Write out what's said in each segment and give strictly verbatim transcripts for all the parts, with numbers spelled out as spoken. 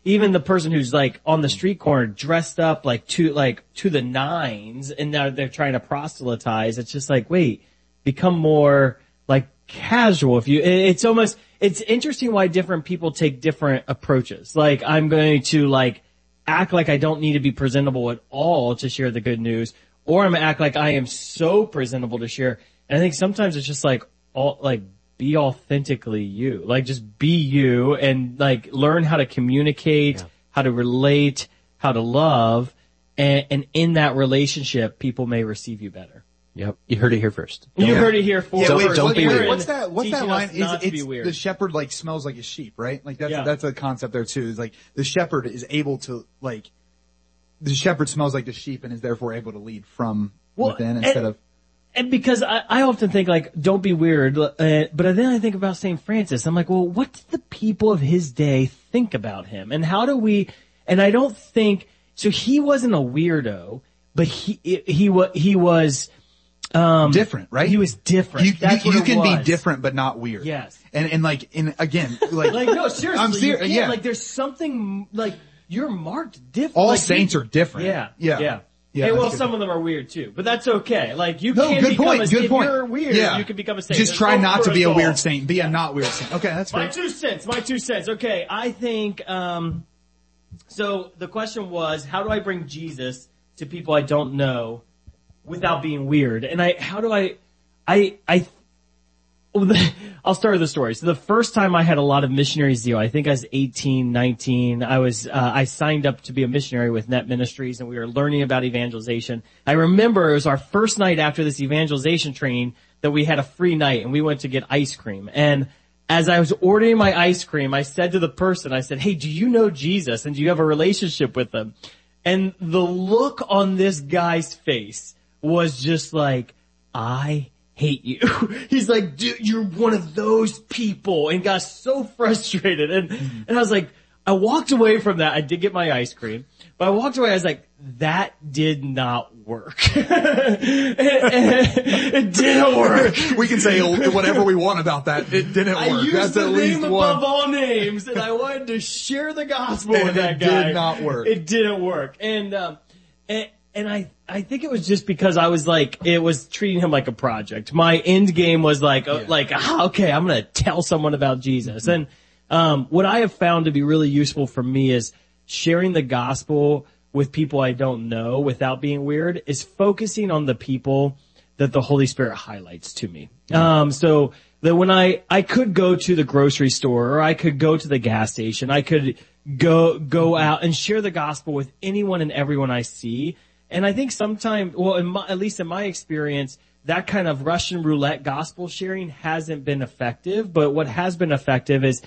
even the person who's like on the street corner dressed up like to, like to the nines and now they're trying to proselytize. It's just like, wait, become more like casual. If you, it's almost, it's interesting why different people take different approaches. Like I'm going to like act like I don't need to be presentable at all to share the good news, or I'm going to act like I am so presentable to share. And I think sometimes it's just like all, like be authentically you. Like just be you and like learn how to communicate, yeah. how to relate, how to love. And, and in that relationship, people may receive you better. Yep. You heard it here first. Don't, you heard it here first. Yeah, wait, don't wait, be wait, weird. What's that, what's that line? Is, it's, weird. The shepherd like smells like a sheep, right? Like that's, yeah. that's a concept there too. Is like the shepherd is able to like, the shepherd smells like the sheep and is therefore able to lead from well, within instead and, of. And because I, I often think like, don't be weird, uh, but then I think about Saint Francis. I'm like, well, what did the people of his day think about him? And how do we, and I don't think, so he wasn't a weirdo, but he, he was, he was, um, different, right? He was different. You, That's you, what you it can was. be different but not weird. Yes. And, and like, in, again, like. like, no, seriously. I'm serious, yeah. Like there's something, like, you're marked different. All like, saints you, are different. Yeah. Yeah. Yeah. Yeah, hey, well, good. some of them are weird too, but that's okay. Like you no, can good become point, a good if point. you're weird, yeah. you can become a saint. Just There's try hope not for to be us a all. weird saint. Be a not weird saint. Okay, that's my fair. two cents. My two cents. Okay, I think. um So the question was, how do I bring Jesus to people I don't know without being weird? And I, how do I, I, I. I'll start with the story. So the first time I had a lot of missionary zeal, I think I was eighteen, nineteen, I was, uh, I signed up to be a missionary with Net Ministries and we were learning about evangelization. I remember it was our first night after this evangelization training that we had a free night and we went to get ice cream. And as I was ordering my ice cream, I said to the person, I said, hey, do you know Jesus and do you have a relationship with him? And the look on this guy's face was just like, I hate you. He's like, dude, you're one of those people, and got so frustrated. And, mm-hmm. and I was like, I walked away from that. I did get my ice cream, but I walked away. I was like, that did not work. it, it, it didn't work. We can say whatever we want about that. It didn't work. I used That's the at name least above one. all names, and I wanted to share the gospel and with that it guy. It did not work. It didn't work. And, um, and, and I, I think it was just because I was like, it was treating him like a project. My end game was like, yeah. like, ah, okay, I'm going to tell someone about Jesus. Mm-hmm. And, um, what I have found to be really useful for me is sharing the gospel with people I don't know without being weird is focusing on the people that the Holy Spirit highlights to me. Mm-hmm. Um, so that when I, I could go to the grocery store or I could go to the gas station, I could go, go out and share the gospel with anyone and everyone I see. And I think sometimes, well, in my, at least in my experience, that kind of Russian roulette gospel sharing hasn't been effective. But what has been effective is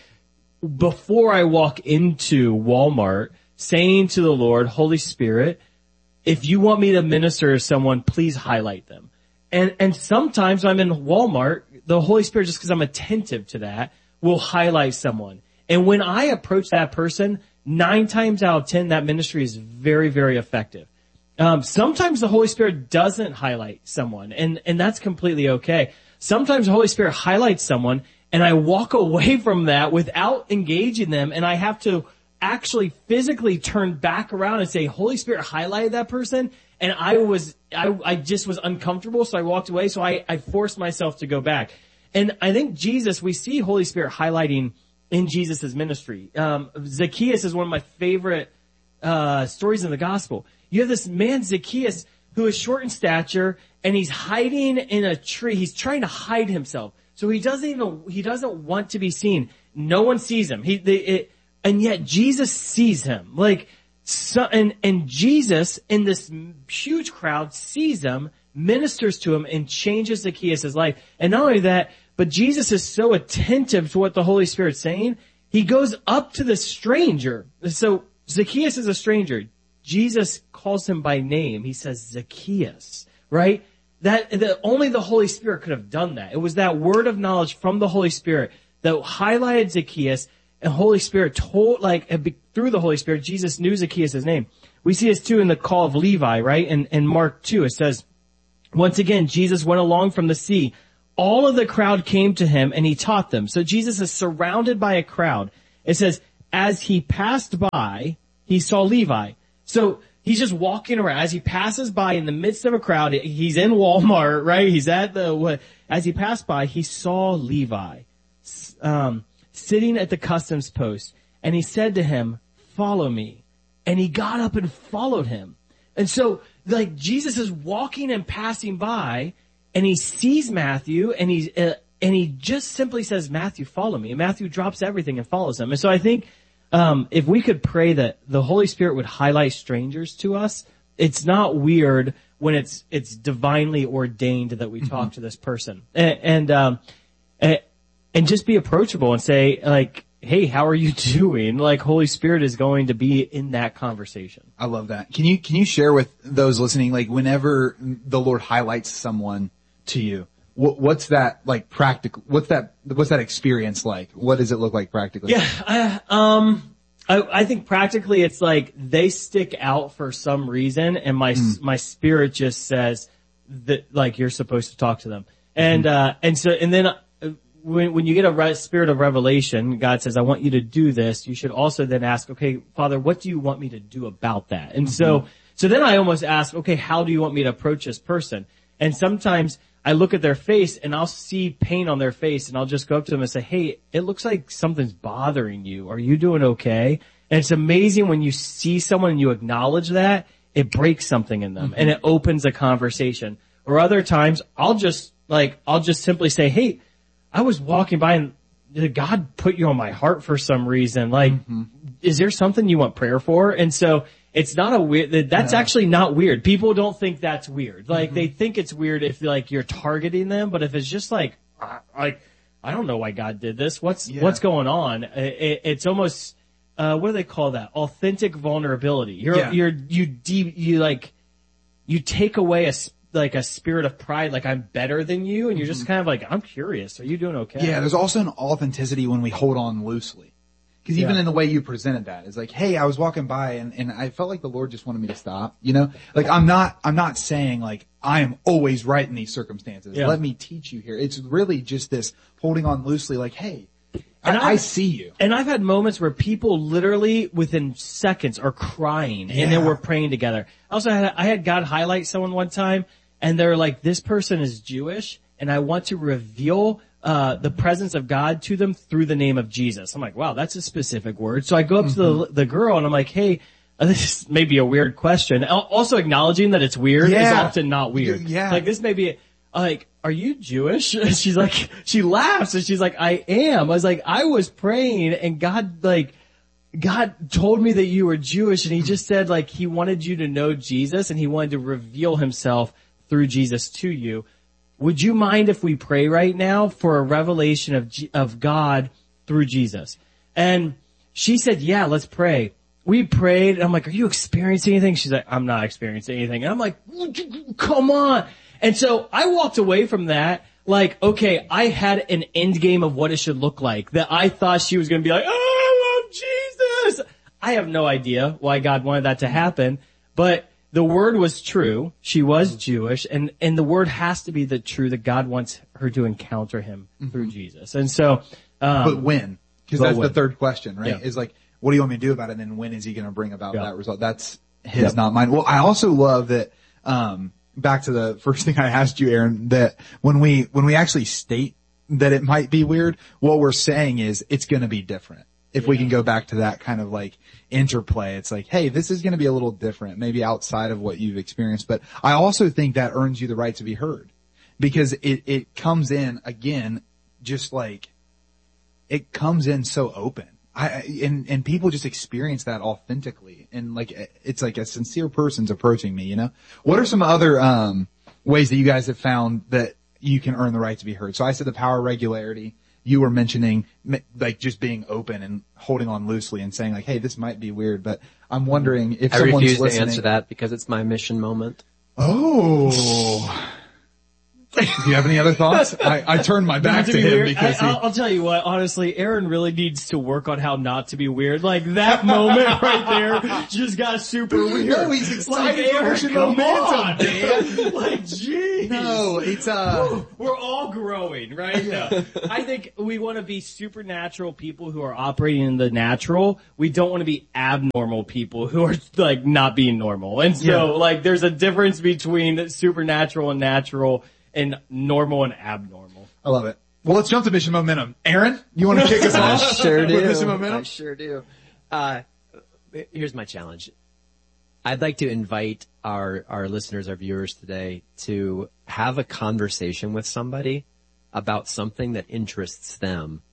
before I walk into Walmart, saying to the Lord, Holy Spirit, if you want me to minister to someone, please highlight them. And, and sometimes I'm in Walmart, the Holy Spirit, just because I'm attentive to that, will highlight someone. And when I approach that person, nine times out of ten, that ministry is very, very effective. Um, sometimes the Holy Spirit doesn't highlight someone, and, and that's completely okay. Sometimes the Holy Spirit highlights someone, and I walk away from that without engaging them, and I have to actually physically turn back around and say, Holy Spirit highlighted that person, and I was, I, I just was uncomfortable, so I walked away, so I, I forced myself to go back. And I think Jesus, we see Holy Spirit highlighting in Jesus' ministry. Um, Zacchaeus is one of my favorite, uh, stories in the gospel. You have this man, Zacchaeus, who is short in stature, and he's hiding in a tree. He's trying to hide himself. So he doesn't even, he doesn't want to be seen. No one sees him. He, they, it, and yet Jesus sees him. Like, so, and, and Jesus in this huge crowd sees him, ministers to him, and changes Zacchaeus' life. And not only that, but Jesus is so attentive to what the Holy Spirit's saying, he goes up to the stranger. So Zacchaeus is a stranger. Jesus calls him by name. He says, Zacchaeus, right? That, that only the Holy Spirit could have done that. It was that word of knowledge from the Holy Spirit that highlighted Zacchaeus, and Holy Spirit told, like, through the Holy Spirit, Jesus knew Zacchaeus' name. We see this too in the call of Levi, right? In, in Mark two, it says, once again, Jesus went along from the sea. All of the crowd came to him and he taught them. So Jesus is surrounded by a crowd. It says, as he passed by, he saw Levi. So he's just walking around. As he passes by in the midst of a crowd, he's in Walmart, right? He's at the, as he passed by, he saw Levi, um, sitting at the customs post. And he said to him, follow me. And he got up and followed him. And so, like, Jesus is walking and passing by, and he sees Matthew, and he's, uh, and he just simply says, Matthew, follow me. And Matthew drops everything and follows him. And so I think, um, if we could pray that the Holy Spirit would highlight strangers to us, it's not weird when it's, it's divinely ordained that we mm-hmm. talk to this person. And, and, um, and, and just be approachable and say, like, hey, how are you doing? Like, Holy Spirit is going to be in that conversation. I love that. Can you, can you share with those listening, like, whenever the Lord highlights someone to you, what, what's that, like, practical, what's that, what's that experience like? What does it look like practically? Yeah, I, um, I, I think practically it's like they stick out for some reason, and my, mm. my spirit just says that, like, you're supposed to talk to them. And, mm. uh, and so, and then, When, when you get a re- spirit of revelation, God says, I want you to do this. You should also then ask, okay, Father, what do you want me to do about that? And mm-hmm. so, so then I almost ask, okay, how do you want me to approach this person? And sometimes I look at their face and I'll see pain on their face, and I'll just go up to them and say, hey, it looks like something's bothering you. Are you doing okay? And it's amazing when you see someone and you acknowledge that, it breaks something in them mm-hmm. and it opens a conversation. Or other times I'll just like, I'll just simply say, hey, I was walking by and God put you on my heart for some reason. Like, mm-hmm. is there something you want prayer for? And so it's not a weird, that's yeah. actually not weird. People don't think that's weird. Like, mm-hmm. they think it's weird if, like, you're targeting them, but if it's just like, uh, like, I don't know why God did this. What's, yeah. what's going on? It, it's almost, uh, what do they call that? Authentic vulnerability. You're, yeah. you're, you deep, you like, you take away a like a spirit of pride, like I'm better than you, and you're just kind of like, I'm curious, are you doing okay? Yeah, there's also an authenticity when we hold on loosely. Because even yeah. in the way you presented that, it's like, hey, I was walking by and, and I felt like the Lord just wanted me to stop, you know? Like, I'm not, I'm not saying like, I am always right in these circumstances. Yeah. Let me teach you here. It's really just this holding on loosely, like, hey, and I, I see you. And I've had moments where people literally within seconds are crying, yeah. and then we're praying together. I also had, I had God highlight someone one time, and they're like, this person is Jewish, and I want to reveal uh the presence of God to them through the name of Jesus. I'm like, wow, that's a specific word. So I go up mm-hmm. to the the girl, and I'm like, hey, uh, this may be a weird question. Also acknowledging that it's weird yeah. is often not weird. Yeah. Like, this may be, like, are you Jewish? And she's like, she laughs, and she's like, I am. I was like, I was praying, and God, like, God told me that you were Jewish, and he just said, like, he wanted you to know Jesus, and he wanted to reveal himself through Jesus to you. Would you mind if we pray right now for a revelation of G- of God through Jesus? And she said, yeah, let's pray. We prayed, and I'm like, are you experiencing anything? She's like, I'm not experiencing anything. And I'm like, come on. And so I walked away from that like, okay, I had an end game of what it should look like, that I thought she was going to be like, oh, I love Jesus. I have no idea why God wanted that to happen, but the word was true. She was Jewish, and, and the word has to be the true that God wants her to encounter him mm-hmm. through Jesus. And so, um, but when? Because that's when. The third question, right? Yeah. Is like, what do you want me to do about it? And then when is he going to bring about yeah. that result? That's his, yeah. not mine. Well, I also love that, um, back to the first thing I asked you, Aaron, that when we, when we actually state that it might be weird, what we're saying is it's going to be different. If yeah. we can go back to that kind of like interplay, it's like, hey, this is going to be a little different, maybe outside of what you've experienced. But I also think that earns you the right to be heard, because it, it comes in again, just like it comes in so open. I, and, and people just experience that authentically, and like, it's like a sincere person's approaching me, you know? What are some other, um, ways that you guys have found that you can earn the right to be heard? So I said the power of regularity. You were mentioning like just being open and holding on loosely and saying like, hey, this might be weird, but I'm wondering if I someone's refuse listening. to answer that because it's my mission moment. Oh. Do you have any other thoughts? I, I turned my back to to be him weird. because I, he, I'll, I'll tell you what, honestly, Aaron really needs to work on how not to be weird. Like that moment right there just got super weird. No, he's excited like, for Aaron, Mission come Momentum, on. man. Like, geez. no, it's uh, We're all growing, right? No. I think we want to be supernatural people who are operating in the natural. We don't want to be abnormal people who are like not being normal. And so Yeah. like there's a difference between supernatural and natural and normal and abnormal. I love it. Well, let's jump to Mission Momentum. Aaron, you want to kick us I off? sure do. With Mission Momentum? I sure do. Uh, here's my challenge. I'd like to invite our, our listeners, our viewers today to have a conversation with somebody about something that interests them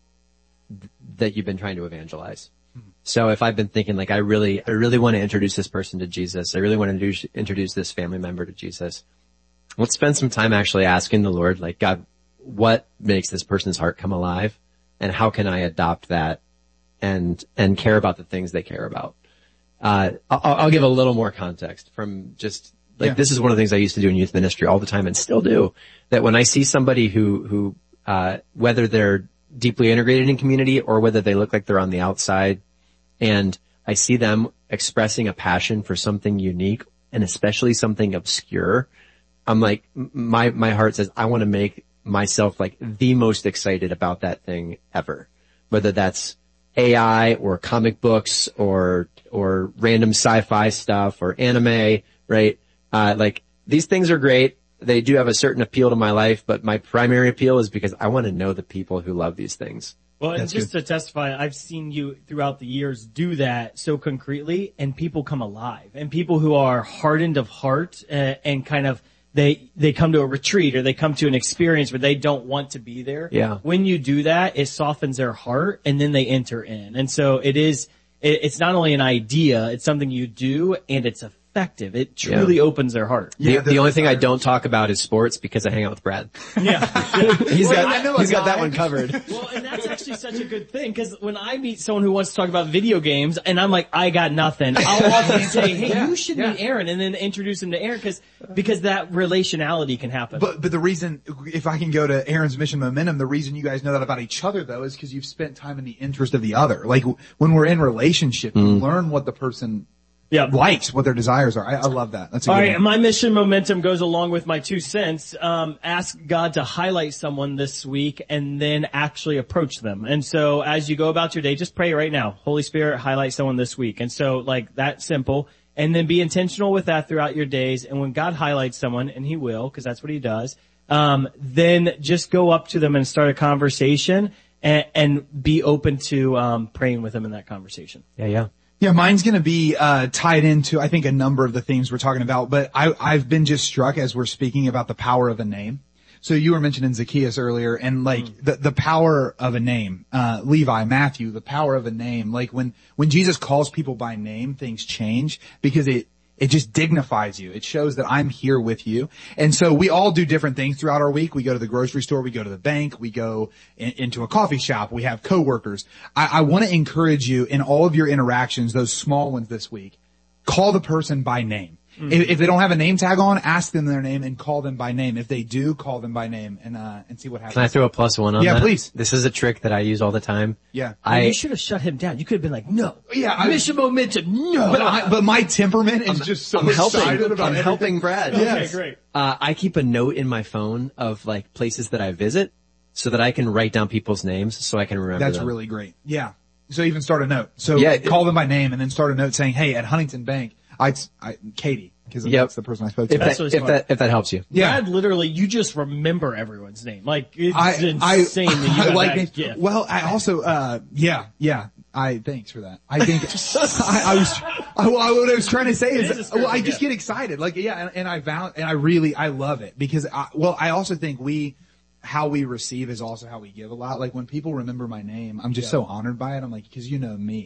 th- that you've been trying to evangelize. So if I've been thinking like, I really, I really want to introduce this person to Jesus. I really want to introduce, introduce this family member to Jesus. Let's spend some time actually asking the Lord, like, God, what makes this person's heart come alive? And how can I adopt that and, and care about the things they care about? Uh, I'll, I'll give a little more context from just like, Yeah. this is one of the things I used to do in youth ministry all the time and still do, that when I see somebody who, who, uh, whether they're deeply integrated in community or whether they look like they're on the outside, and I see them expressing a passion for something unique and especially something obscure, I'm like, my, my heart says, I want to make myself like the most excited about that thing ever. Whether that's A I or comic books or, or random sci-fi stuff or anime, right? Uh, like these things are great. They do have a certain appeal to my life, but my primary appeal is because I want to know the people who love these things. Well, and That's just good. to testify, I've seen you throughout the years do that so concretely, and people come alive. And people who are hardened of heart uh, and kind of they they come to a retreat or they come to an experience where they don't want to be there. Yeah. When you do that, it softens their heart, and then they enter in. And so it is. It, it's not only an idea; it's something you do, and it's effective. It truly Yeah. opens their heart. The, Yeah, the only thing I don't talk about is sports because I hang out with Brad. Yeah. He's Well, got, I know a he's got guy- that one covered. Well, and that's actually such a good thing because when I meet someone who wants to talk about video games and I'm like, I got nothing, I'll often say, hey, Yeah, you should yeah. meet Aaron and then introduce him to Aaron because because that relationality can happen. But but the reason, if I can go to Aaron's Mission Momentum, the reason you guys know that about each other though is because you've spent time in the interest of the other. Like when we're in relationship, you learn what the person yeah. likes, what their desires are. I, I love that. That's a All good right, one. my mission momentum goes along with my two cents. Um, ask God to highlight someone this week and then actually approach them. And so as you go about your day, just pray right now. Holy Spirit, highlight someone this week. And so like that simple. And then be intentional with that throughout your days. And when God highlights someone, and he will, because that's what he does, um, then just go up to them and start a conversation and, and be open to um, praying with them in that conversation. Yeah, yeah. Yeah, mine's going to be uh tied into, I think, a number of the themes we're talking about. But I, I've been just struck as we're speaking about the power of a name. So you were mentioning Zacchaeus earlier, and like mm. the the power of a name, uh Levi, Matthew, the power of a name. Like when when Jesus calls people by name, things change because it it just dignifies you. It shows that I'm here with you. And so we all do different things throughout our week. We go to the grocery store, we go to the bank, we go in, into a coffee shop, we have coworkers. I, I want to encourage you in all of your interactions, those small ones this week, call the person by name. Mm-hmm. If, if they don't have a name tag on, ask them their name and call them by name. If they do, call them by name and, uh, and see what happens. Can I throw a plus one on yeah, that? Yeah, please. This is a trick that I use all the time. Yeah. I, you should have shut him down. You could have been like, no. Yeah. I, Mission momentum, no. But I, but my temperament is I'm, just so I'm helping, excited about I'm everything. helping Brad. Okay, Yes. great. Uh, I keep a note in my phone of like places that I visit so that I can write down people's names so I can remember That's them. really great. Yeah. So even start a note. So Yeah, call them by name and then start a note saying, hey, at Huntington Bank, I, I Katie, because Yep. that's the person I spoke to. If That's that, really if smart. that, if that helps you. Yeah. Brad, literally, you just remember everyone's name. Like, it's I, insane I, that you I have like that it. gift. Well, I also, uh, yeah, yeah. I, thanks for that. I think, I, I was, I, what I was trying to say It is a is, spiritual well, I just gift. get excited. Like, yeah, and, and I val, and I really, I love it because I, well, I also think we, how we receive is also how we give a lot. Like when people remember my name, I'm just Yeah. so honored by it. I'm like, cause you know me.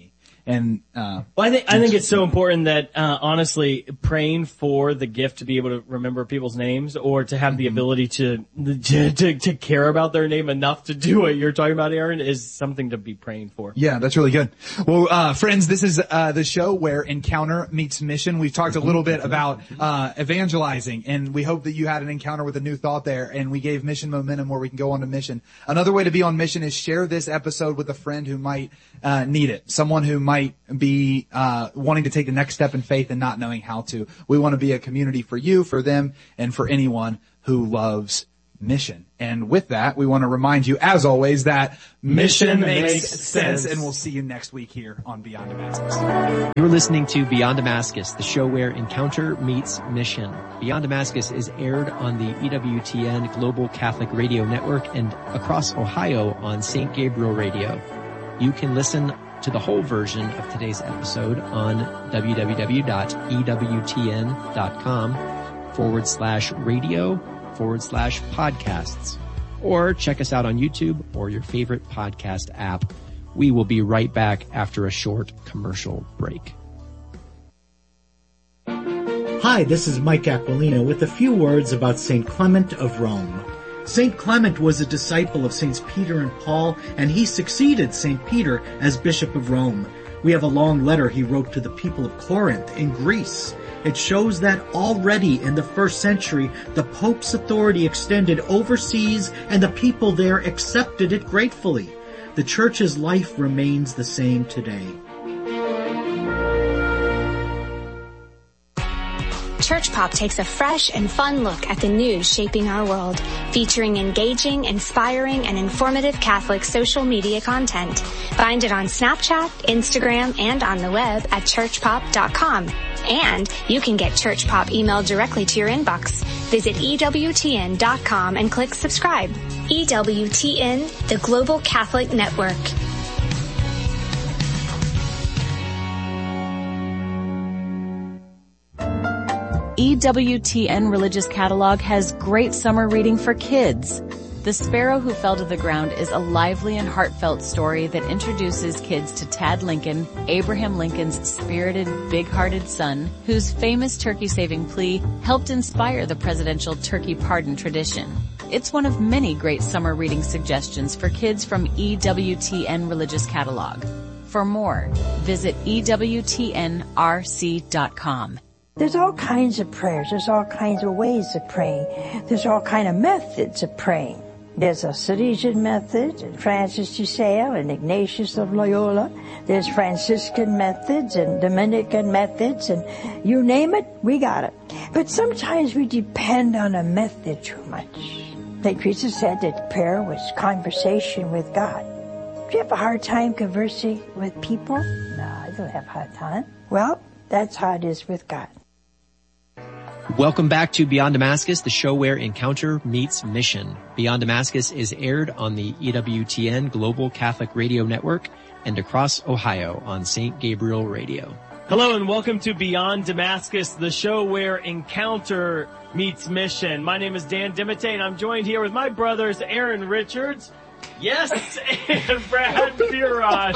And, uh, well, I think, I think it's so important that, uh, honestly, praying for the gift to be able to remember people's names or to have the ability to, to, to, to care about their name enough to do what you're talking about, Aaron, is something to be praying for. Yeah, that's really good. Well, uh, friends, this is, uh, the show where encounter meets mission. We've talked a little bit about, uh, evangelizing, and we hope that you had an encounter with a new thought there, and we gave mission momentum where we can go on to mission. Another way to be on mission is share this episode with a friend who might, uh, need it. Someone who might might be uh wanting to take the next step in faith and not knowing how to. We want to be a community for you, for them, and for anyone who loves mission. And with that, we want to remind you, as always, that mission, mission makes, makes sense. sense. And we'll see you next week here on Beyond Damascus. You're listening to Beyond Damascus, the show where encounter meets mission. Beyond Damascus is aired on the E W T N Global Catholic Radio Network and across Ohio on Saint Gabriel Radio. You can listen to the whole version of today's episode on www.ewtn.com forward slash radio forward slash podcasts. Or check us out on YouTube or your favorite podcast app. We will be right back after a short commercial break. Hi, this is Mike Aquilino with a few words about Saint Clement of Rome. Saint Clement was a disciple of Saints Peter and Paul, and he succeeded Saint Peter as Bishop of Rome. We have a long letter he wrote to the people of Corinth in Greece. It shows that already in the first century, the Pope's authority extended overseas and the people there accepted it gratefully. The Church's life remains the same today. Church Pop takes a fresh and fun look at the news shaping our world, featuring engaging, inspiring, and informative Catholic social media content. Find it on Snapchat, Instagram, and on the web at church pop dot com. And you can get Church Pop emailed directly to your inbox. Visit E W T N dot com and click subscribe. E W T N, the Global Catholic Network. E W T N Religious Catalog has great summer reading for kids. The Sparrow Who Fell to the Ground is a lively and heartfelt story that introduces kids to Tad Lincoln, Abraham Lincoln's spirited, big-hearted son, whose famous turkey-saving plea helped inspire the presidential turkey pardon tradition. It's one of many great summer reading suggestions for kids from E W T N Religious Catalog. For more, visit E W T N R C dot com. There's all kinds of prayers. There's all kinds of ways of praying. There's all kinds of methods of praying. There's a Salesian method, and Francis de Sales and Ignatius of Loyola. There's Franciscan methods and Dominican methods, and you name it, we got it. But sometimes we depend on a method too much. Like Jesus said that prayer was conversation with God. Do you have a hard time conversing with people? No, I don't have a hard time. Well, that's how it is with God. Welcome back to Beyond Damascus, the show where encounter meets mission. Beyond Damascus is aired on the E W T N Global Catholic Radio Network and across Ohio on Saint Gabriel Radio. Hello and welcome to Beyond Damascus, the show where encounter meets mission. My name is Dan Dimite and I'm joined here with my brothers Aaron Richards, yes, and Brad Fearon.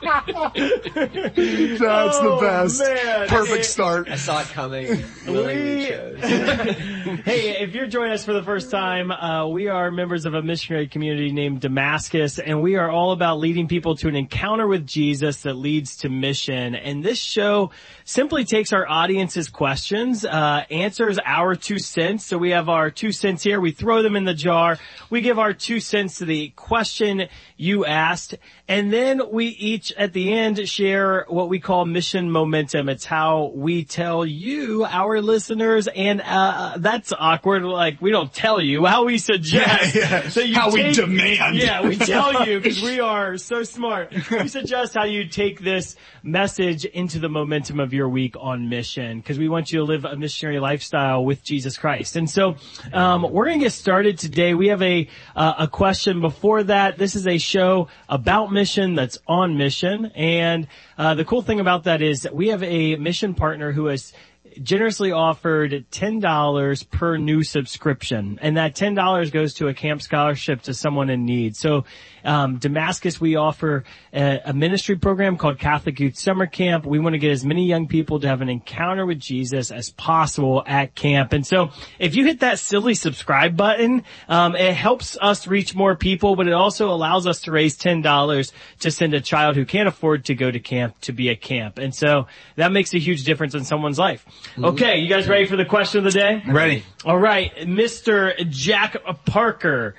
That's oh, the best. Man. Perfect It, start. I saw it coming. We, hey, if you're joining us for the first time, uh, we are members of a missionary community named Damascus, and we are all about leading people to an encounter with Jesus that leads to mission. And this show simply takes our audience's questions, uh, answers our two cents. So we have our two cents here. We throw them in the jar. We give our two cents to the question you asked, and then we each at the end share what we call mission momentum. It's how we tell you, our listeners, and uh that's awkward, like we don't tell you, how we suggest. Yeah, yeah. So you how take, we demand. Yeah, we tell you because we are so smart. We suggest how you take this message into the momentum of your week on mission, because we want you to live a missionary lifestyle with Jesus Christ. And so um we're going to get started today. We have a uh, a question before that. This is a show about mission that's on mission, and uh the cool thing about that is that we have a mission partner who has generously offered ten dollars per new subscription, and that ten dollars goes to a camp scholarship to someone in need. So, um, Damascus, we offer a, a ministry program called Catholic Youth Summer Camp. We want to get as many young people to have an encounter with Jesus as possible at camp. And so, if you hit that silly subscribe button, um, it helps us reach more people, but it also allows us to raise ten dollars to send a child who can't afford to go to camp to be at camp. And so, that makes a huge difference in someone's life. Okay, you guys ready for the question of the day? Ready. All right, Mister Jack Parker,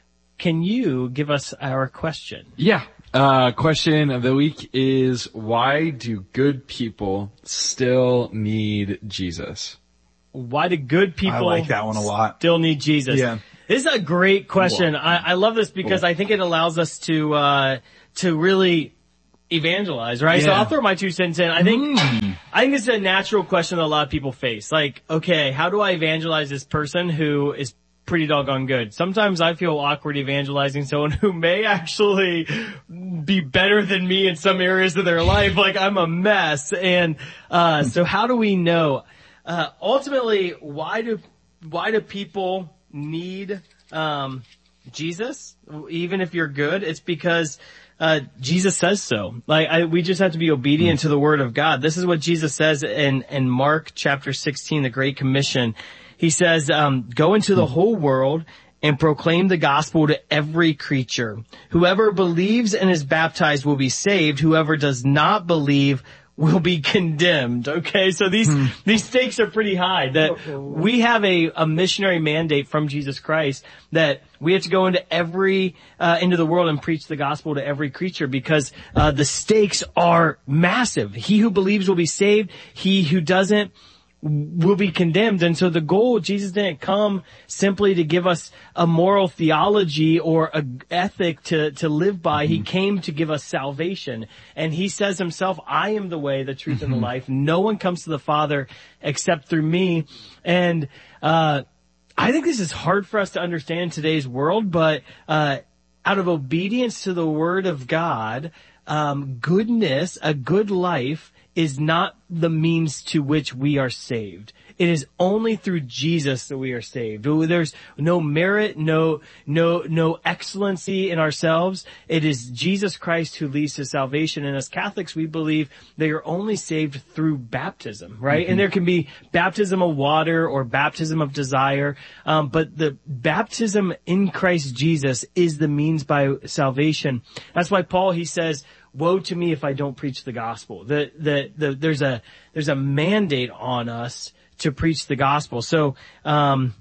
can you give us our question? Yeah. Uh, question of the week is, why do good people still need Jesus? Why do good people I like that one a lot. still need Jesus? Yeah. This is a great question. Cool. I, I love this because Cool. I think it allows us to, uh, to really evangelize, right? Yeah. So I'll throw my two cents in. I think, Mm. I think it's a natural question that a lot of people face. Like, okay, how do I evangelize this person who is pretty doggone good? Sometimes I feel awkward evangelizing someone who may actually be better than me in some areas of their life. Like, I'm a mess. And, uh, so how do we know? Uh, ultimately, why do, why do people need, um, Jesus? Even if you're good, it's because Uh, Jesus says so. Like, I, we just have to be obedient to the word of God. This is what Jesus says in, in Mark chapter sixteen, the Great Commission. He says, um, go into the whole world and proclaim the gospel to every creature. Whoever believes and is baptized will be saved. Whoever does not believe will be condemned. Okay, so these hmm. these stakes are pretty high. That we have a, a missionary mandate from Jesus Christ that we have to go into every uh, into the world and preach the gospel to every creature, because uh, the stakes are massive. He who believes will be saved. He who doesn't will be condemned. And so the goal, Jesus didn't come simply to give us a moral theology or a ethic to, to live by. Mm-hmm. He came to give us salvation. And he says himself, I am the way, the truth, mm-hmm. and the life. No one comes to the Father except through me. And, uh, I think this is hard for us to understand in today's world, but, uh, out of obedience to the word of God, um, goodness, a good life, is not the means to which we are saved. It is only through Jesus that we are saved. There's no merit, no, no, no excellency in ourselves. It is Jesus Christ who leads to salvation. And as Catholics, we believe they are only saved through baptism, right? Mm-hmm. And there can be baptism of water or baptism of desire. Um, but the baptism in Christ Jesus is the means by salvation. That's why Paul, he says, woe to me if I don't preach the gospel. The, the, the, there's a, there's a mandate on us to preach the gospel. So, um,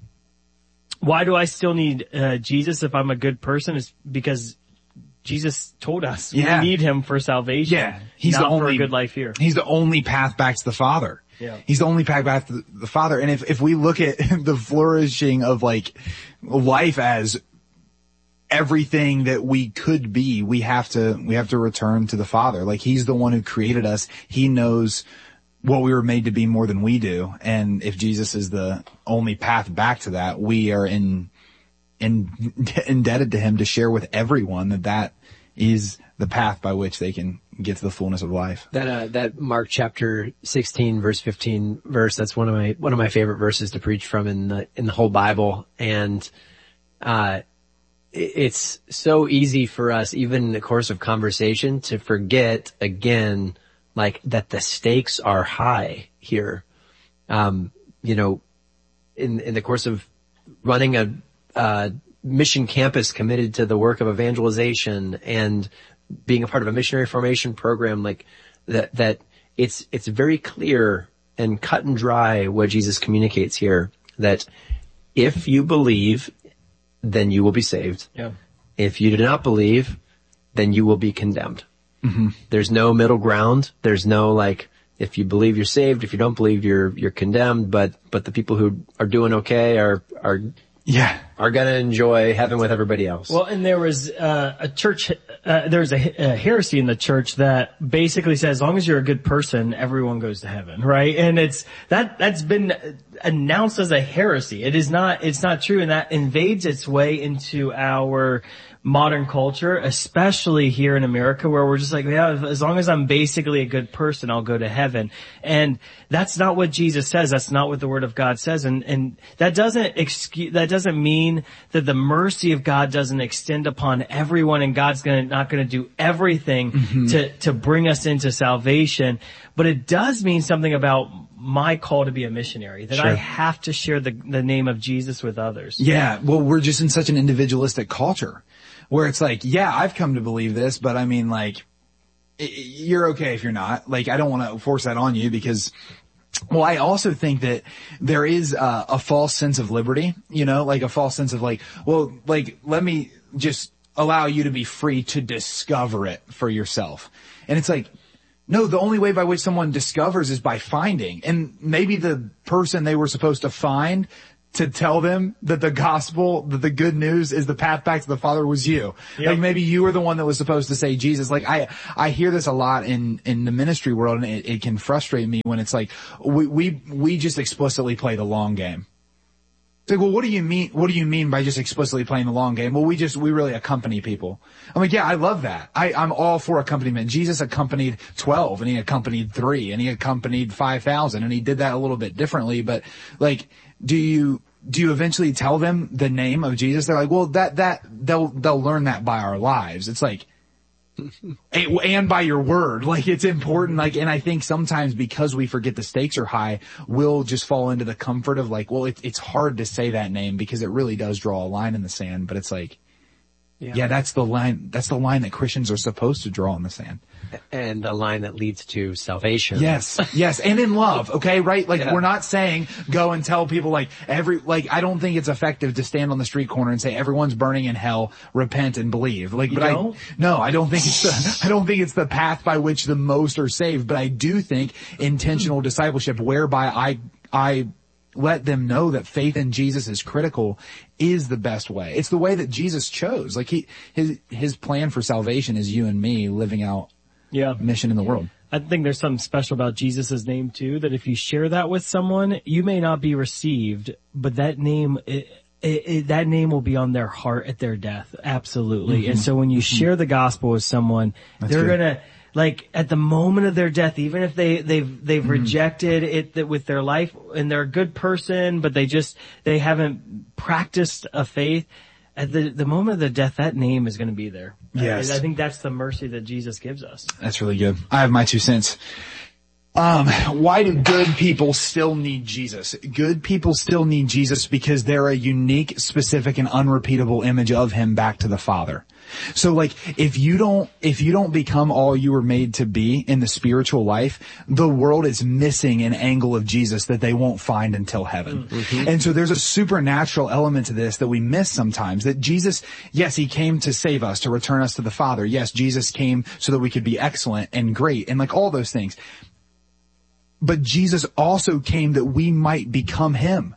why do I still need, uh, Jesus if I'm a good person? It's because Jesus told us yeah. we need him for salvation. Yeah. He's not the only, for a good life here. He's the only path back to the Father. Yeah. He's the only path back to the, the Father. And if, if we look at the flourishing of like life as everything that we could be, we have to, we have to return to the Father. Like, he's the one who created us. He knows what we were made to be more than we do. And if Jesus is the only path back to that, we are in, in, indebted to him to share with everyone that that is the path by which they can get to the fullness of life. That, uh, that Mark chapter sixteen verse fifteen verse, that's one of my, one of my favorite verses to preach from in the, in the whole Bible. And, uh, it's so easy for us, even in the course of conversation, to forget again, like, that the stakes are high here. Um, you know, in, in the course of running a, uh, mission campus committed to the work of evangelization and being a part of a missionary formation program, like that, that it's, it's very clear and cut and dry what Jesus communicates here, that if you believe, then you will be saved. Yeah. If you do not believe, then you will be condemned. Mm-hmm. There's no middle ground. There's no, like, if you believe you're saved, if you don't believe you're, you're condemned, but, but the people who are doing okay are, are, yeah, are gonna enjoy heaven with everybody else. Well, and there was, uh, a church, uh, there's a, a heresy in the church that basically says, as long as you're a good person, everyone goes to heaven, right? And it's, that, that's been announced as a heresy. It is not, it's not true, and that invades its way into our modern culture, especially here in America, where we're just like, yeah, as long as I'm basically a good person, I'll go to heaven. And that's not what Jesus says. That's not what the Word of God says. And, and that doesn't excuse, that doesn't mean that the mercy of God doesn't extend upon everyone and God's gonna, not gonna do everything mm-hmm. to, to bring us into salvation. But it does mean something about my call to be a missionary, that sure. I have to share the, the name of Jesus with others. Yeah. Well, we're just in such an individualistic culture where it's like, yeah, I've come to believe this, but I mean, like, you're okay if you're not. Like, I don't want to force that on you because, well, I also think that there is a, a false sense of liberty, you know, like a false sense of like, well, like, let me just allow you to be free to discover it for yourself. And it's like, no, the only way by which someone discovers is by finding. And maybe the person they were supposed to find to tell them that the gospel, that the good news is the path back to the Father was you. Yep. Like maybe you were the one that was supposed to say Jesus. Like I, I hear this a lot in, in the ministry world, and it, it can frustrate me when it's like, we, we, we just explicitly play the long game. It's like, well, what do you mean, what do you mean by just explicitly playing the long game? Well, we just, we really accompany people. I'm like, yeah, I love that. I, I'm all for accompaniment. Jesus accompanied twelve, and he accompanied three, and he accompanied five thousand, and he did that a little bit differently. But like, do you, do you eventually tell them the name of Jesus? They're like, well, that, that, they'll, they'll learn that by our lives. It's like, and by your word, like it's important, like, and I think sometimes because we forget the stakes are high, we'll just fall into the comfort of like, well, it, it's hard to say that name because it really does draw a line in the sand, but it's like, yeah. yeah, that's the line, that's the line that Christians are supposed to draw in the sand. And a line that leads to salvation. Yes, yes, and in love, okay, right? Like, yeah. We're not saying go and tell people like every, like, I don't think it's effective to stand on the street corner and say everyone's burning in hell, repent and believe. Like, you but don't? I, no, I don't think it's the, I don't think it's the path by which the most are saved, but I do think intentional discipleship whereby I, I, let them know that faith in Jesus is critical is the best way. It's the way that Jesus chose. Like he, his, his plan for salvation is you and me living out yeah. mission in the world. I think there's something special about Jesus' name too, that if you share that with someone, you may not be received, but that name, it, it, it, that name will be on their heart at their death. Absolutely. Mm-hmm. And so when you mm-hmm. share the gospel with someone, That's they're good. gonna, like at the moment of their death, even if they, they've, they've mm-hmm. rejected it with their life and they're a good person, but they just, they haven't practiced a faith, at the, the moment of the death, that name is going to be there. Yes. I, I think that's the mercy that Jesus gives us. That's really good. I have my two cents. Um, why do good people still need Jesus? Good people still need Jesus because they're a unique, specific, and unrepeatable image of him back to the Father. So like, if you don't, if you don't become all you were made to be in the spiritual life, the world is missing an angle of Jesus that they won't find until heaven. Mm-hmm. And so there's a supernatural element to this that we miss sometimes, that Jesus, yes, he came to save us, to return us to the Father. Yes, Jesus came so that we could be excellent and great and like all those things. But Jesus also came that we might become him.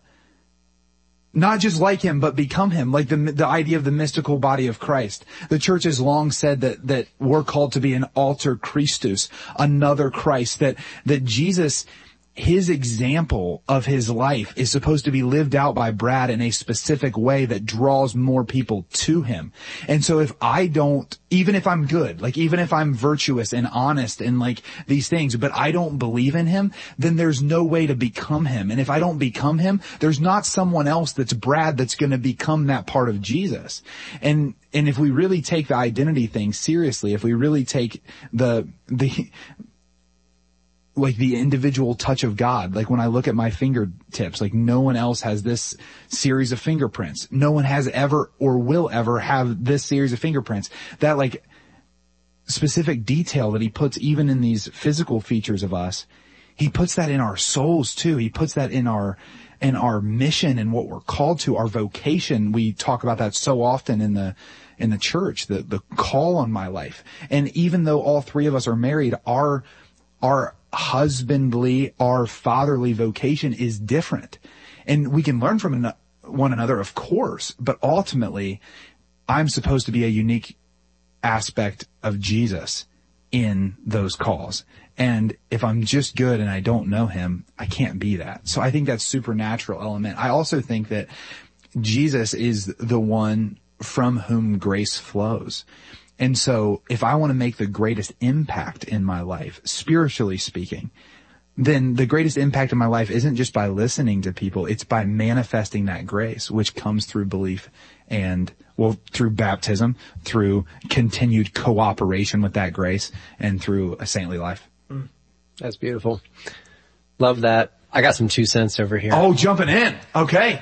Not just like him, but become him, like the the idea of the mystical body of Christ. The church has long said that that we're called to be an alter Christus, another Christ, that that Jesus, his example of his life is supposed to be lived out by Brad in a specific way that draws more people to him. And so if I don't, even if I'm good, like even if I'm virtuous and honest and like these things, but I don't believe in him, then there's no way to become him. And if I don't become him, there's not someone else that's Brad that's going to become that part of Jesus. And, and if we really take the identity thing seriously, if we really take the, the, like the individual touch of God. Like when I look at my fingertips, like no one else has this series of fingerprints. No one has ever or will ever have this series of fingerprints. That like specific detail that he puts even in these physical features of us, he puts that in our souls too. He puts that in our, in our mission and what we're called to, our vocation. We talk about that so often in the, in the church, the, the call on my life. And even though all three of us are married, our, our husbandly, our fatherly vocation is different. And we can learn from one another, of course, but ultimately I'm supposed to be a unique aspect of Jesus in those calls. And if I'm just good and I don't know him, I can't be that. So I think that's supernatural element. I also think that Jesus is the one from whom grace flows. And so if I want to make the greatest impact in my life, spiritually speaking, then the greatest impact in my life isn't just by listening to people. It's by manifesting that grace, which comes through belief and, well, through baptism, through continued cooperation with that grace, and through a saintly life. That's beautiful. Love that. I got some two cents over here. Oh, jumping in. Okay.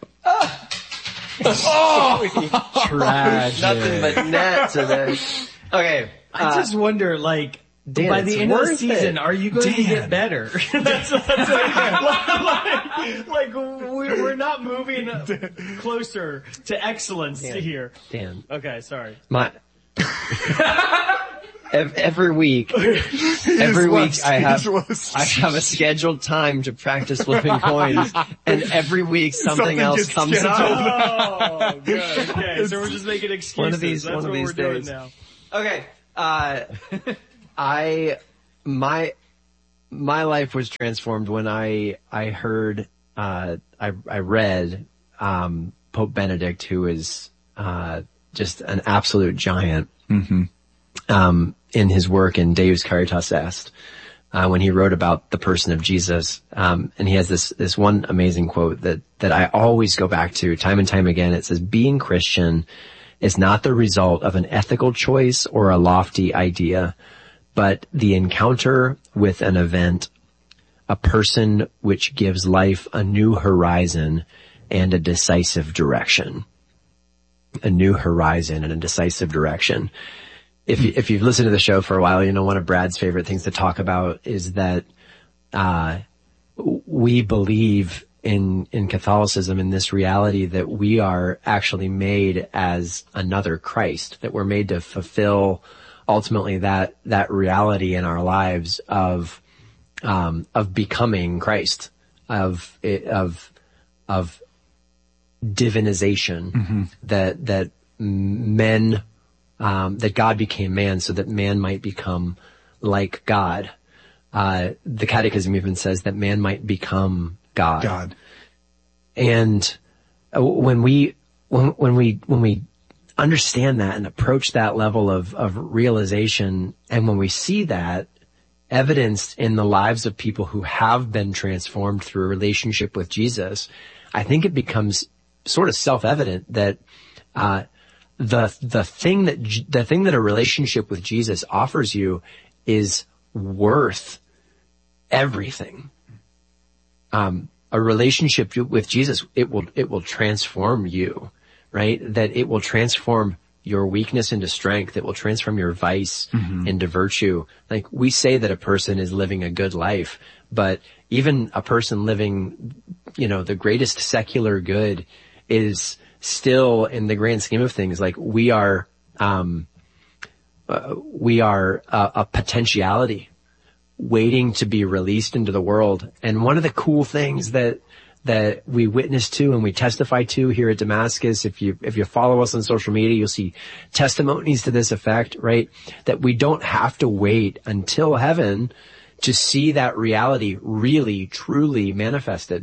Oh, tragic. Nothing but net today. Okay. I uh, just wonder, like, Dan, by the end of the it. season, are you going Dan. to get better? that's, that's like, like, we're, we're not moving closer to excellence Dan. here. Dan. Okay, sorry. My, every week, every week I have, I have a scheduled time to practice flipping coins, and every week something, something else comes up. Oh, good. Okay, so we're just making excuses. One of these, That's one of what these we're days. doing now. Okay, uh, I, my, my life was transformed when I, I heard, uh, I, I read, um, Pope Benedict, who is, uh, just an absolute giant. Mm-hmm. Um, in his work in Deus Caritas Est, uh, when he wrote about the person of Jesus. Um, and he has this, this one amazing quote that, that I always go back to time and time again. It says, being Christian is not the result of an ethical choice or a lofty idea, but the encounter with an event, a person which gives life a new horizon and a decisive direction. A new horizon and a decisive direction. If you, if you've listened to the show for a while, you know one of Brad's favorite things to talk about is that uh we believe in in Catholicism, in this reality that we are actually made as another Christ, that we're made to fulfill ultimately that that reality in our lives of um of becoming Christ, of of of divinization, mm-hmm. that that men Um, that God became man so that man might become like God. Uh, the Catechism even says that man might become God. God. And uh, when we, when, when we, when we understand that and approach that level of, of realization, and when we see that evidenced in the lives of people who have been transformed through a relationship with Jesus, I think it becomes sort of self-evident that, uh, the, the thing that, the thing that a relationship with Jesus offers you is worth everything. Um, a relationship with Jesus, it will, it will transform you, right? That it will transform your weakness into strength. It will transform your vice mm-hmm. into virtue. Like, we say that a person is living a good life, but even a person living, you know, the greatest secular good is still, in the grand scheme of things, like, we are, um, uh, we are a, a potentiality waiting to be released into the world. And one of the cool things that, that we witness to and we testify to here at Damascus, if you, if you follow us on social media, you'll see testimonies to this effect, right? That we don't have to wait until heaven to see that reality really, truly manifested.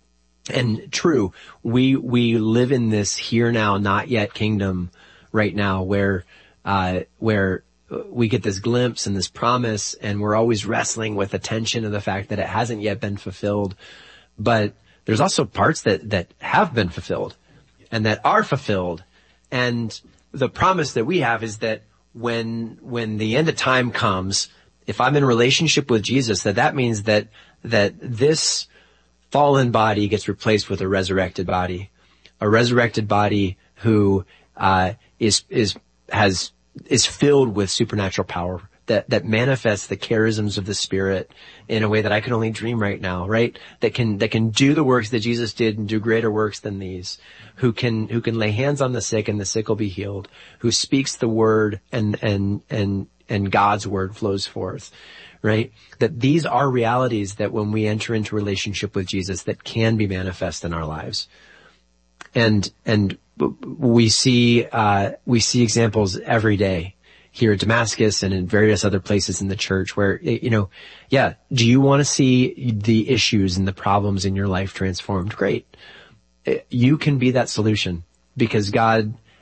And true, we, we live in this here now, not yet kingdom right now where, uh, where we get this glimpse and this promise, and we're always wrestling with the tension of the fact that it hasn't yet been fulfilled. But there's also parts that, that have been fulfilled and that are fulfilled. And the promise that we have is that when, when the end of time comes, if I'm in relationship with Jesus, that that means that, that this fallen body gets replaced with a resurrected body, a resurrected body who, uh, is, is, has, is filled with supernatural power that, that manifests the charisms of the Spirit in a way that I can only dream right now, right? That can, that can do the works that Jesus did and do greater works than these, who can, who can lay hands on the sick and the sick will be healed, who speaks the word and, and, and, and God's word flows forth. Right? That these are realities that when we enter into relationship with Jesus, that can be manifest in our lives. And, and we see, uh, we see examples every day here at Damascus and in various other places in the church where, you know, yeah, do you want to see the issues and the problems in your life transformed? Great. You can be that solution because God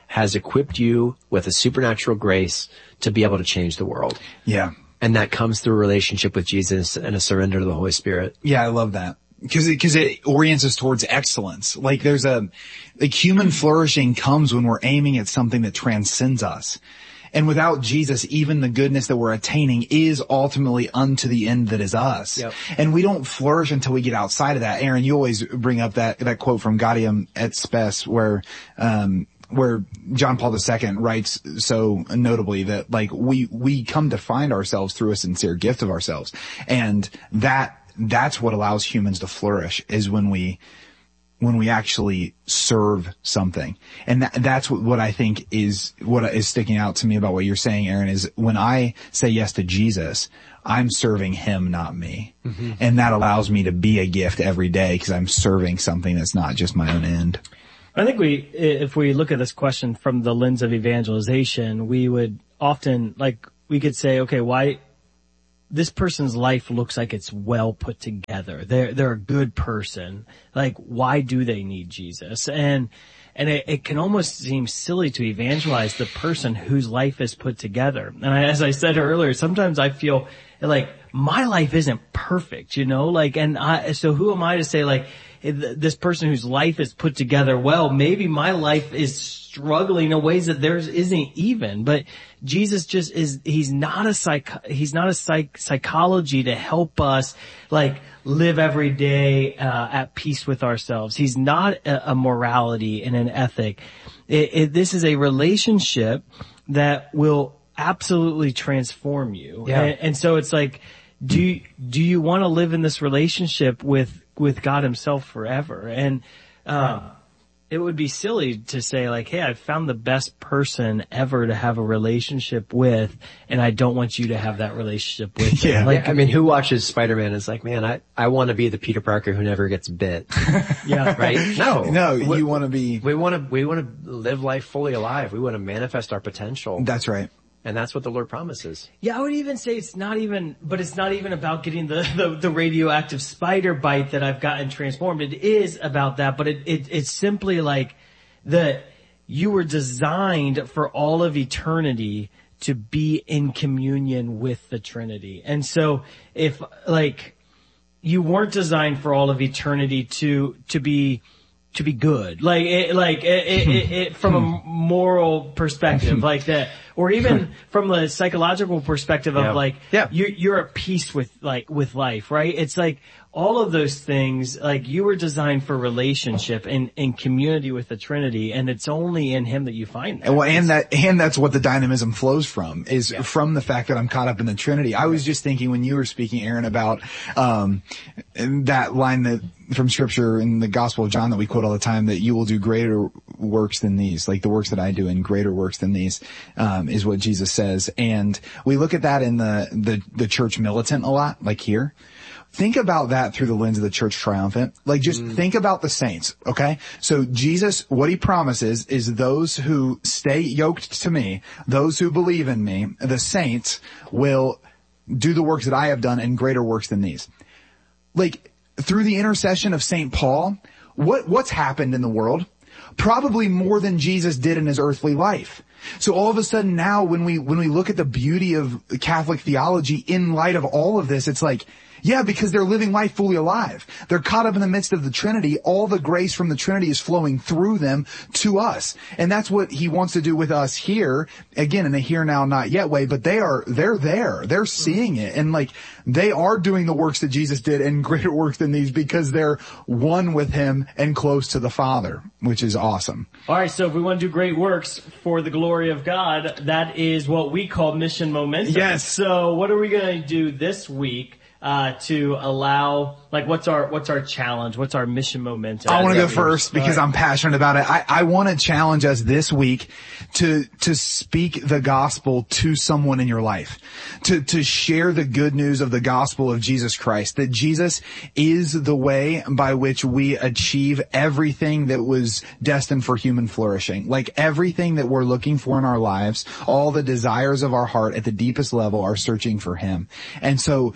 has equipped you with a supernatural grace to be able to change the world. Yeah. And that comes through a relationship with Jesus and a surrender to the Holy Spirit. Yeah, I love that. Cause it, cause it orients us towards excellence. Like there's a, like human flourishing comes when we're aiming at something that transcends us. And without Jesus, even the goodness that we're attaining is ultimately unto the end that is us. Yep. And we don't flourish until we get outside of that. Aaron, you always bring up that, that quote from Gaudium et Spes where, um, where John Paul the Second writes so notably that like we, we come to find ourselves through a sincere gift of ourselves. And that, that's what allows humans to flourish is when we, when we actually serve something. And that, that's what, what I think is, what is sticking out to me about what you're saying, Aaron, is when I say yes to Jesus, I'm serving him, not me. Mm-hmm. And that allows me to be a gift every day because I'm serving something that's not just my own end. I think we, if we look at this question from the lens of evangelization, we would often, like, we could say, okay, why, this person's life looks like it's well put together. They're, they're a good person. Like, why do they need Jesus? And, and it, it can almost seem silly to evangelize the person whose life is put together. And I, as I said earlier, sometimes I feel like my life isn't perfect, you know, like, and I, so who am I to say like, this person whose life is put together well, maybe my life is struggling in ways that theirs isn't even, but Jesus just is, he's not a psych, he's not a psych, psychology to help us like live every day, uh, at peace with ourselves. He's not a, a morality and an ethic. It, it, this is a relationship that will absolutely transform you. Yeah. And, and so it's like, do, do you want to live in this relationship with, with God himself forever? And, um, it would be silly to say like, hey, I've found the best person ever to have a relationship with, and I don't want you to have that relationship with yeah. them. Like, yeah, I mean, who watches Spider-Man and is like, man, I, I want to be the Peter Parker who never gets bit. Yeah. Right? No. No, we, you want to be. We want to, we want to live life fully alive. We want to manifest our potential. That's right. And that's what the Lord promises. Yeah, I would even say it's not even, but it's not even about getting the, the, the radioactive spider bite that I've gotten transformed. It is about that, but it, it, it's simply like that you were designed for all of eternity to be in communion with the Trinity. And so if like you weren't designed for all of eternity to, to be, to be good, like, it, like, it, it, it, it, from a moral perspective, like that, or even from a psychological perspective of yeah. like, yeah. you, you're at peace with, like, with life, right? It's like, all of those things, like, you were designed for relationship and, and community with the Trinity, and it's only in him that you find that. Well, and that, and that's what the dynamism flows from, is yeah. from the fact that I'm caught up in the Trinity. I was just thinking when you were speaking, Aaron, about, um, that line that, from scripture in the Gospel of John that we quote all the time, that you will do greater works than these, like the works that I do and greater works than these, um, is what Jesus says. And we look at that in the, the, the church militant a lot, like here. Think about that through the lens of the church triumphant. Like just mm. think about the saints, okay? So Jesus, what he promises is those who stay yoked to me, those who believe in me, the saints will do the works that I have done and greater works than these. Like through the intercession of Saint Paul, what, what's happened in the world? Probably more than Jesus did in his earthly life. So all of a sudden now when we, when we look at the beauty of Catholic theology in light of all of this, it's like, yeah, because they're living life fully alive. They're caught up in the midst of the Trinity. All the grace from the Trinity is flowing through them to us. And that's what he wants to do with us here. Again, in a here, now, not yet way, but they are, they're there. They're seeing it. And like, they are doing the works that Jesus did and greater works than these because they're one with him and close to the Father, which is awesome. All right. So if we want to do great works for the glory of God, that is what we call mission momentum. Yes. So what are we going to do this week? Uh, to allow, like, what's our, what's our challenge? What's our mission momentum? I want to go first because I'm passionate about it. I, I want to challenge us this week to, to speak the gospel to someone in your life, to, to share the good news of the gospel of Jesus Christ, that Jesus is the way by which we achieve everything that was destined for human flourishing. Like everything that we're looking for in our lives, all the desires of our heart at the deepest level are searching for him. And so if it's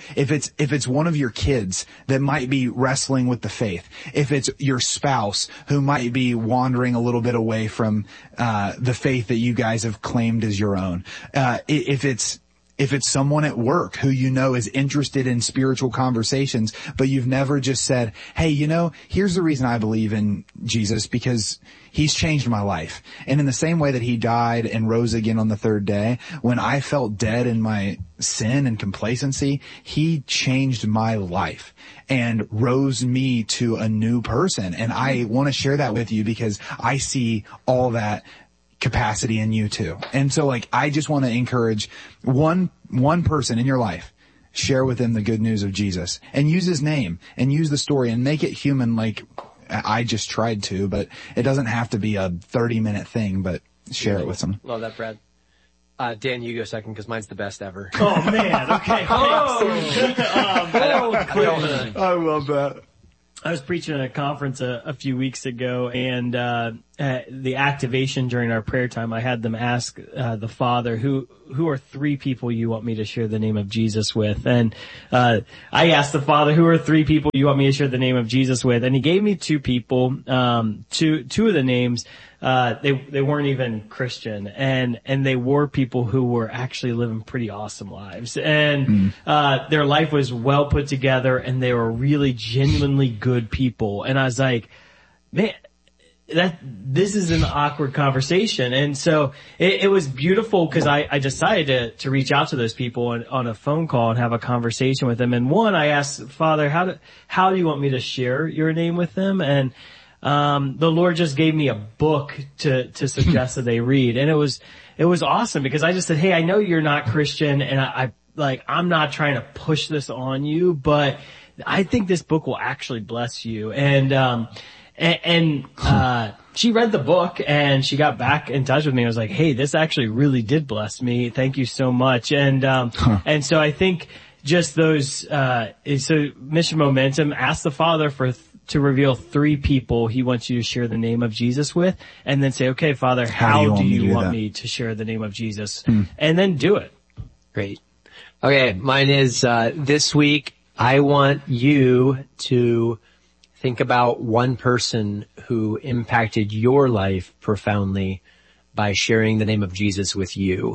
it's, if it's one of your kids that might be wrestling with the faith, if it's your spouse who might be wandering a little bit away from, uh, the faith that you guys have claimed as your own, uh, if it's, If it's someone at work who you know is interested in spiritual conversations, but you've never just said, hey, you know, here's the reason I believe in Jesus, because he's changed my life. And in the same way that he died and rose again on the third day, when I felt dead in my sin and complacency, he changed my life and rose me to a new person. And I want to share that with you because I see all that capacity in you too. And so like, I just want to encourage one, one person in your life, share with them the good news of Jesus and use his name and use the story and make it human. Like I just tried to, but it doesn't have to be a thirty minute thing, but share it with them. Love that, Brad. Uh, Dan, you go second because mine's the best ever. Oh man. Okay. oh, um, oh I, I love that. I was preaching at a conference a, a few weeks ago, and uh, uh the activation during our prayer time, I had them ask uh, the Father, who who are three people you want me to share the name of Jesus with? And uh I asked the Father, who are three people you want me to share the name of Jesus with? And he gave me two people, um two two of the names. Uh, they, they weren't even Christian, and, and they were people who were actually living pretty awesome lives. And, mm. uh, their life was well put together, and they were really genuinely good people. And I was like, man, that, this is an awkward conversation. And so it, it was beautiful because I, I decided to, to reach out to those people on, on a phone call and have a conversation with them. And one, I asked, Father, how do, how do you want me to share your name with them? And, Um, the Lord just gave me a book to, to suggest that they read. And it was, it was awesome because I just said, hey, I know you're not Christian, and I, I, like, I'm not trying to push this on you, but I think this book will actually bless you. And, um, and, and uh, she read the book and she got back in touch with me. I was like, hey, this actually really did bless me. Thank you so much. And, um, huh. and so I think just those, uh, so Mission Momentum, ask the Father for, th- to reveal three people he wants you to share the name of Jesus with, and then say, okay, Father, how, how do you, do you want that? me to share the name of Jesus? Hmm. And then do it. Great. Okay, mine is, uh, this week, I want you to think about one person who impacted your life profoundly by sharing the name of Jesus with you,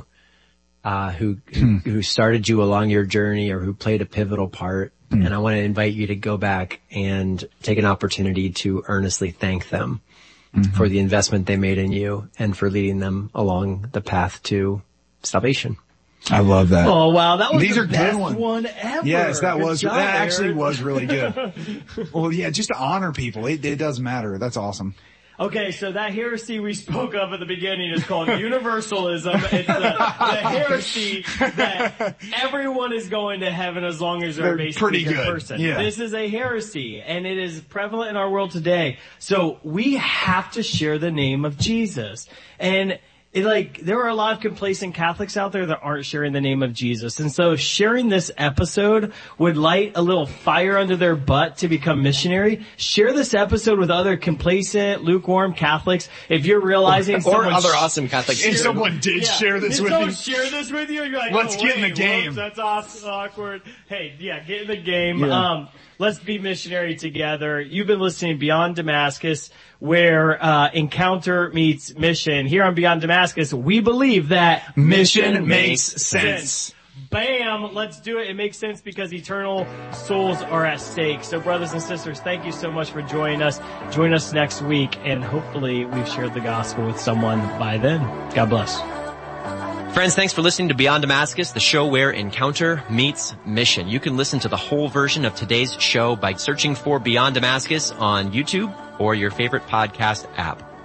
uh, who, hmm. who started you along your journey or who played a pivotal part. Mm. And I want to invite you to go back and take an opportunity to earnestly thank them mm-hmm. for the investment they made in you and for leading them along the path to salvation. I love that. Oh wow, that was These the are best good one. one ever. Yes, that good was job, that actually Aaron. was really good. Well, yeah, just to honor people, it, it does matter. That's awesome. Okay, so that heresy we spoke of at the beginning is called universalism. It's the, the heresy that everyone is going to heaven as long as they're, they're basically a good person. Yeah. This is a heresy, and it is prevalent in our world today. So we have to share the name of Jesus. And it, like, there are a lot of complacent Catholics out there that aren't sharing the name of Jesus. And so sharing this episode would light a little fire under their butt to become missionary. Share this episode with other complacent, lukewarm Catholics. If you're realizing or, or other sh- awesome Catholics. If someone did yeah. share this if with you. you. share this with you, you're like, let's oh, get wait, in the game. Whoops, that's awesome, awkward. Hey, yeah, get in the game. Yeah. Um, let's be missionary together. You've been listening to Beyond Damascus, where uh encounter meets mission. Here on Beyond Damascus, we believe that mission, mission makes sense. sense. Bam! Let's do it. It makes sense because eternal souls are at stake. So brothers and sisters, thank you so much for joining us. Join us next week, and hopefully we've shared the gospel with someone by then. God bless. Friends, thanks for listening to Beyond Damascus, the show where encounter meets mission. You can listen to the whole version of today's show by searching for Beyond Damascus on YouTube or your favorite podcast app.